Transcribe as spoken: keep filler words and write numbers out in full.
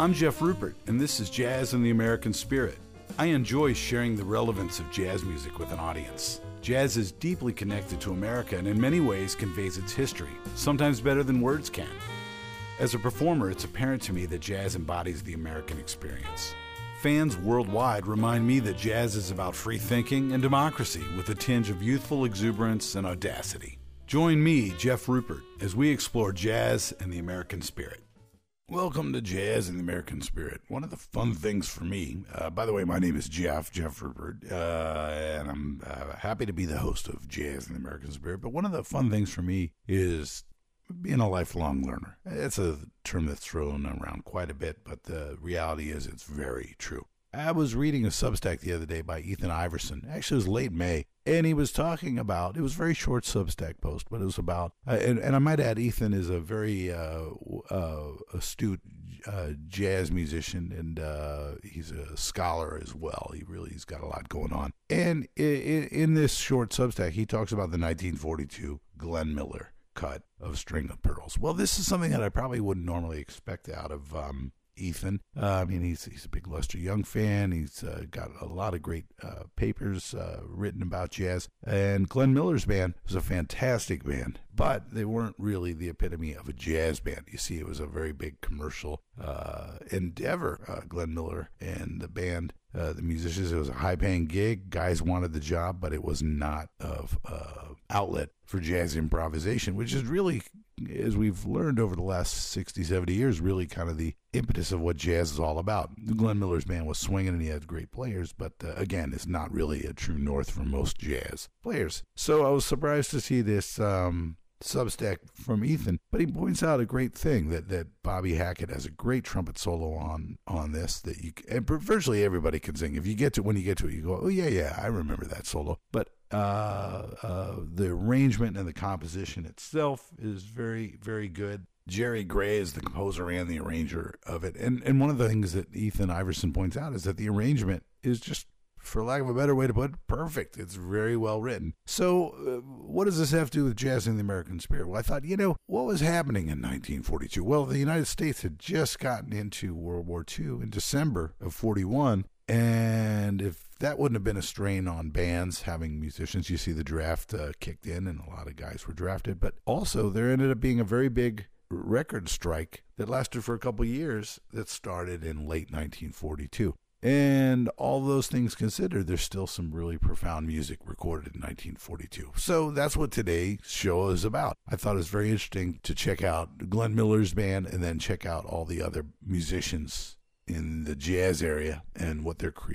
I'm Jeff Rupert, and this is Jazz in the American Spirit. I enjoy sharing the relevance of jazz music with an audience. Jazz is deeply connected to America and in many ways conveys its history, sometimes better than words can. As a performer, it's apparent to me that jazz embodies the American experience. Fans worldwide remind me that jazz is about free thinking and democracy with a tinge of youthful exuberance and audacity. Join me, Jeff Rupert, as we explore jazz and the American spirit. Welcome to Jazz in the American Spirit. One of the fun things for me, uh, by the way, my name is Jeff, Jeff Rupert, uh, and I'm uh, happy to be the host of Jazz in the American Spirit. But one of the fun things for me is being a lifelong learner. It's a term that's thrown around quite a bit, but the reality is it's very true. I was reading a Substack the other day by Ethan Iverson. Actually, it was late May, and he was talking about, it was a very short Substack post, but it was about, uh, and, and I might add, Ethan is a very uh, uh, astute uh, jazz musician, and uh, he's a scholar as well. He really, he's got a lot going on. And in, in this short Substack, he talks about the nineteen forty-two Glenn Miller cut of String of Pearls. Well, this is something that I probably wouldn't normally expect out of um, Ethan. Uh, I mean, he's he's a big Lester Young fan. He's uh, got a lot of great uh, papers uh, written about jazz. And Glenn Miller's band was a fantastic band, but they weren't really the epitome of a jazz band. You see, it was a very big commercial uh, endeavor. Uh, Glenn Miller and the band, uh, the musicians, it was a high-paying gig. Guys wanted the job, but it was not of uh, outlet for jazz improvisation, which is really, as we've learned over the last sixty, seventy years, really kind of the impetus of what jazz is all about. Glenn Miller's band was swinging and he had great players, but uh, again, it's not really a true north for most jazz players. So I was surprised to see this um, Substack from Ethan, but he points out a great thing, that, that Bobby Hackett has a great trumpet solo on on this that you and virtually everybody can sing. If you get to when you get to it, you go, oh yeah, yeah, I remember that solo. But uh, uh, the arrangement and the composition itself is very, very good. Jerry Gray is the composer and the arranger of it, and and one of the things that Ethan Iverson points out is that the arrangement is just, for lack of a better way to put it, perfect. It's very well written. So uh, what does this have to do with jazz in the American spirit? Well, I thought, you know, what was happening in nineteen forty-two? Well, the United States had just gotten into World War Two in December of forty-one, and if that wouldn't have been a strain on bands having musicians, you see the draft uh, kicked in and a lot of guys were drafted, but also there ended up being a very big record strike that lasted for a couple years that started in late nineteen forty-two. And all those things considered, there's still some really profound music recorded in nineteen forty-two. So that's what today's show is about. I thought it was very interesting to check out Glenn Miller's band and then check out all the other musicians in the jazz area and what they're creating.